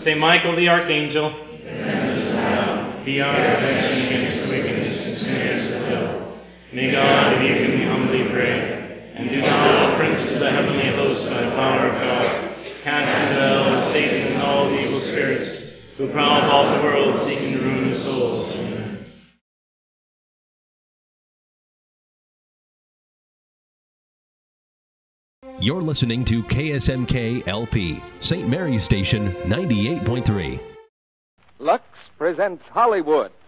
Saint Michael the Archangel, be our protection against the wickedness and snares of hell. May God, if you can humbly pray, and do not, O Prince of the heavenly host, by the power of God, cast into hell and Satan and all the evil spirits who prowl about the world seeking to ruin the souls. Amen. You're listening to KSMK LP, St. Mary's Station 98.3. Lux presents Hollywood.